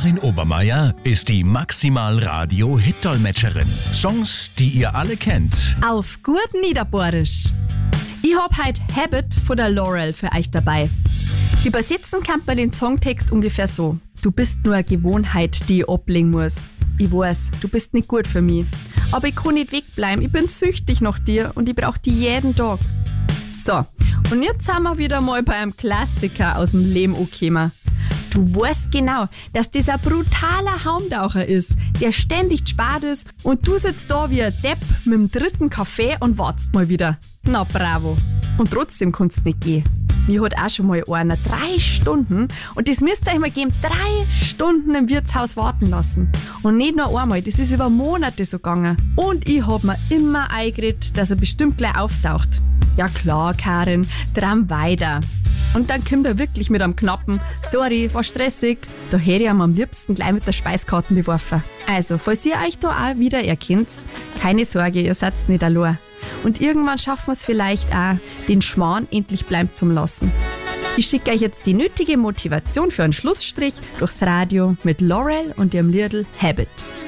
Karin Obermeier ist die Maximal-Radio-Hit-Dolmetscherin. Songs, die ihr alle kennt. Auf gut Niederbohrisch. Ich hab heute Habit von der Laurel für euch dabei. Übersetzen kann man den Songtext ungefähr so. Du bist nur eine Gewohnheit, die ich ablegen muss. Ich weiß, du bist nicht gut für mich. Aber ich kann nicht wegbleiben, ich bin süchtig nach dir und ich brauch dich jeden Tag. So, und jetzt sind wir wieder mal bei einem Klassiker aus dem Leben angekommen. Du weißt genau, dass das ein brutaler Haumtaucher ist, der ständig spart ist und du sitzt da wie ein Depp mit dem dritten Kaffee und wartest mal wieder. Na bravo. Und trotzdem kannst du nicht gehen. Mir hat auch schon mal einer 3 Stunden, und das müsst ihr euch mal geben, 3 Stunden im Wirtshaus warten lassen. Und nicht nur einmal, das ist über Monate so gegangen. Und ich hab mir immer eingeredet, dass er bestimmt gleich auftaucht. Ja klar, Karin, dran weiter. Und dann kommt er wirklich mit einem knappen Sorry, war stressig. Da hätte ich ihm am liebsten gleich mit der Speiskarte beworfen. Also, falls ihr euch da auch wieder erkennt, keine Sorge, ihr seid nicht allein. Und irgendwann schaffen wir es vielleicht auch, den Schmarrn endlich bleiben zu lassen. Ich schicke euch jetzt die nötige Motivation für einen Schlussstrich durchs Radio mit Laurel und ihrem Liedl Habit.